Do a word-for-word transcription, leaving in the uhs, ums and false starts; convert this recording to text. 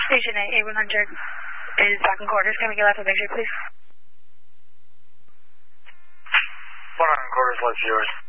Station eight, A one hundred is back in quarters. Can we get left with picture, please? one hundred quarters, what's yours?